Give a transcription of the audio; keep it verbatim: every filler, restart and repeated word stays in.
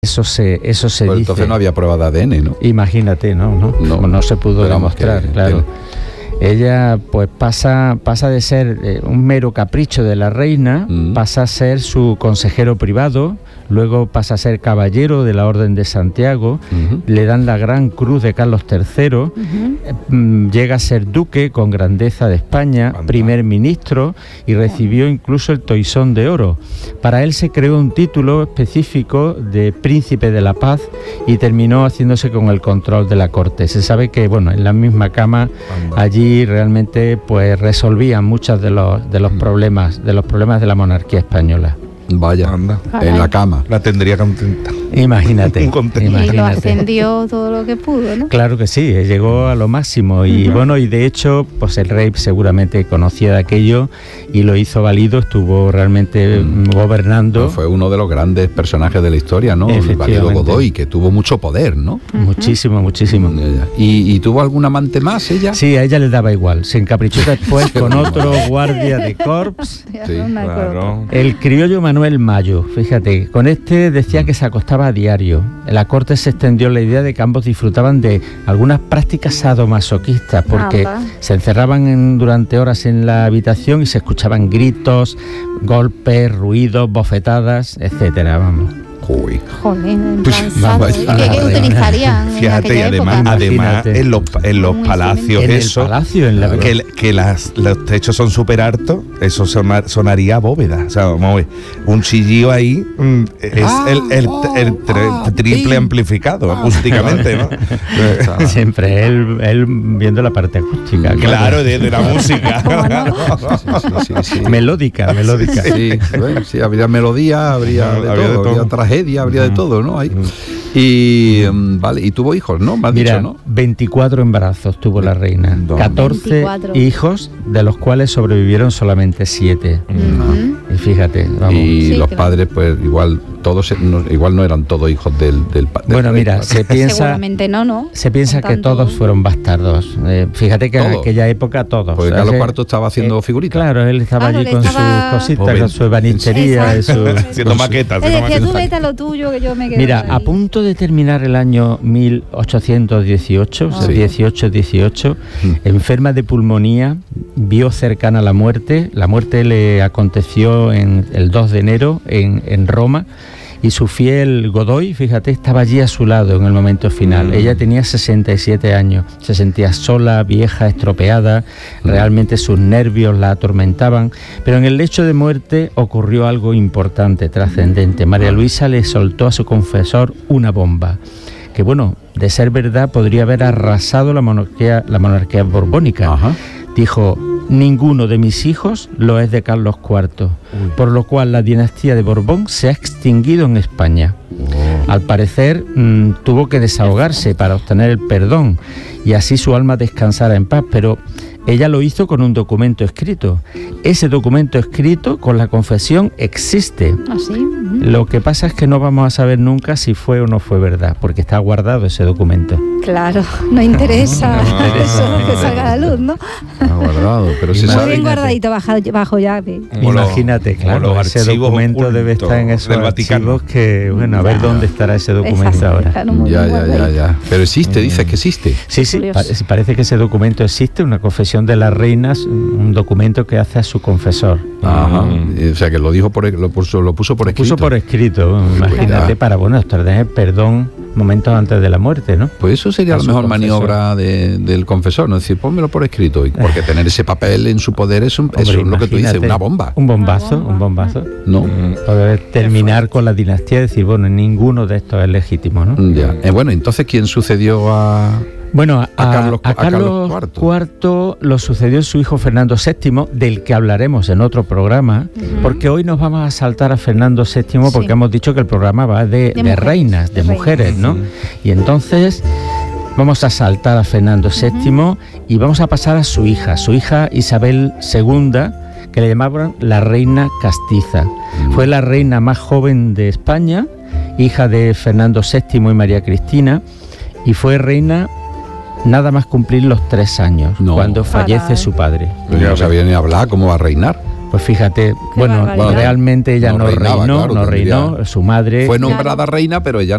Eso se, eso se pues dice. Entonces no había prueba de A D N, ¿no? Imagínate, no, no, no, no se pudo demostrar, que, claro. Que... Ella pues pasa, pasa de ser eh, un mero capricho de la reina, mm. pasa a ser su consejero privado, luego pasa a ser caballero de la Orden de Santiago, uh-huh. le dan la Gran Cruz de Carlos tercero, uh-huh. eh, llega a ser duque con grandeza de España, Anda. primer ministro y recibió incluso el Toisón de Oro. Para él se creó un título específico de Príncipe de la Paz y terminó haciéndose con el control de la corte. Se sabe que, bueno, en la misma cama Anda. allí y realmente pues resolvían muchos de los de los problemas de los problemas de la monarquía española. Vaya, anda, en la cama. La tendría contenta. Imagínate. imagínate. Y lo ascendió todo lo que pudo, ¿no? Claro que sí, llegó a lo máximo y uh-huh. bueno, y de hecho, pues el rey seguramente conocía de aquello y lo hizo válido, estuvo realmente mm. gobernando. No, fue uno de los grandes personajes de la historia, ¿no? El Valido Godoy, que tuvo mucho poder, ¿no? Uh-huh. Muchísimo, muchísimo. ¿Y, ¿Y tuvo algún amante más ella? Sí, a ella le daba igual. Se encaprichó después con otro guardia de corps. Sí, claro. El criollo Manuel Mayo, fíjate, con este decía que se acostaba a diario. En la corte se extendió la idea de que ambos disfrutaban de algunas prácticas sadomasoquistas porque ah, se encerraban en, durante horas en la habitación y se escuchaban gritos, golpes, ruidos, bofetadas, etcétera, vamos. Uy. Joder, ¿y qué, qué utilizarían? Fíjate, y además, además en los, en los palacios, en eso, el palacio, en la que, que las, los techos son súper altos, eso sonar, sonaría a bóveda. O sea, vamos a ver, un chillío ahí mm, es ah, el, el, oh, el, el tri, ah, triple sí. amplificado ah, acústicamente, ¿no? Siempre él, él viendo la parte acústica. Claro, claro de, de la música. sí, sí, sí, sí. Melódica, melódica. Sí, bueno, sí, habría melodía, habría de habría todo, de todo. habría tragedia. Habría de todo, ¿no? Ahí. Y um, vale, y tuvo hijos, ¿no? Me has Mira, dicho, ¿no? veinticuatro embarazos tuvo la reina, catorce veinticuatro hijos, de los cuales sobrevivieron solamente siete. Uh-huh. Y fíjate, vamos. Y sí, los claro. padres, pues igual todos, no, igual no eran todos hijos del, del, del Bueno, rey, mira, claro. se piensa, seguramente no, ¿no? Se piensa que todos fueron bastardos. Eh, fíjate que en aquella época todos. Porque Carlos cuarto estaba haciendo eh, figuritas. Claro, él estaba claro, allí con estaba... sus cositas, Joven. con su ebanistería, su, haciendo maquetas. Es decir, tú vete a lo tuyo que yo me quedo. Mira, a punto de terminar el año mil ochocientos dieciocho, oh. o sea, sí. dieciocho dieciocho, mm. enferma de pulmonía, vio cercana la muerte. La muerte le aconteció en el dos de enero en, en Roma. Y su fiel Godoy, fíjate, estaba allí a su lado en el momento final. Mm. Ella tenía sesenta y siete años, se sentía sola, vieja, estropeada, mm. realmente sus nervios la atormentaban. Pero en el lecho de muerte ocurrió algo importante, trascendente. María Luisa le soltó a su confesor una bomba, que bueno, de ser verdad podría haber arrasado la monarquía, la monarquía borbónica. Ajá. Dijo: ninguno de mis hijos lo es de Carlos cuarto, Uy. por lo cual la dinastía de Borbón se ha extinguido en España. Oh. Al parecer mmm, tuvo que desahogarse para obtener el perdón y así su alma descansara en paz, pero ella lo hizo con un documento escrito. Ese documento escrito con la confesión existe. ¿Ah, sí? Uh-huh. Lo que pasa es que no vamos a saber nunca si fue o no fue verdad, porque está guardado ese documento. Claro, no interesa, no, no, eso no, que salga a la luz, ¿no? Está guardado, pero si muy sabe, bien guardadito bajo, bajo llave. Imagínate, claro, ese documento debe estar en esos archivos que, bueno, a ver ya. dónde estará ese documento Exacto, ahora. Claro, ya, ya, ya, ya. Pero existe, mm. dices que existe. Sí, sí, pa- parece que ese documento existe, una confesión de las reinas, un documento que hace a su confesor. Ajá. Mm. O sea, que lo dijo por lo puso, lo puso por lo escrito. Puso por escrito, imagínate, para, bueno, obtener perdón momentos antes de la muerte, ¿no? Pues eso sería a la mejor confesor. maniobra de, del confesor, ¿no? Es decir, pónmelo por escrito, porque tener ese papel en su poder es, un, Hombre, eso es lo que tú dices, una bomba. Un bombazo, un bombazo. No. Poder terminar con la dinastía y decir, bueno, ninguno de estos es legítimo, ¿no? Ya. Eh, bueno, entonces, ¿quién sucedió a...? Bueno, a, a, Carlos, a, Carlos, a Carlos cuarto lo sucedió su hijo Fernando séptimo, del que hablaremos en otro programa, uh-huh. porque hoy nos vamos a saltar a Fernando séptimo porque sí. hemos dicho que el programa va de, de, de reinas, de, de mujeres, reinas. ¿no? Uh-huh. Y entonces vamos a saltar a Fernando séptimo uh-huh. y vamos a pasar a su hija, su hija Isabel segunda, que le llamaban la reina castiza. Uh-huh. Fue la reina más joven de España, hija de Fernando séptimo y María Cristina, y fue reina nada más cumplir los tres años, no, cuando fallece Caray. su padre. Pero ya no sabía ni hablar, ¿cómo va a reinar? Pues fíjate, Qué bueno, barbaridad. realmente ella No no, reinaba, reinó, claro, no tendría- reinó, su madre... Fue nombrada reina, pero ella